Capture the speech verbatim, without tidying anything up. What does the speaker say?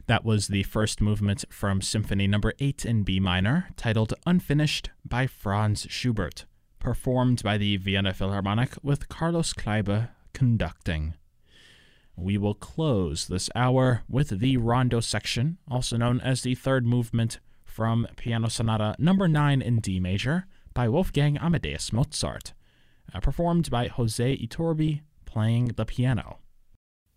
That was the first movement from Symphony Number eight in B minor, titled Unfinished by Franz Schubert, performed by the Vienna Philharmonic with Carlos Kleiber conducting. We will close this hour with the Rondo section, also known as the third movement from Piano Sonata Number nine in D major by Wolfgang Amadeus Mozart, uh, performed by Jose Iturbi playing the piano.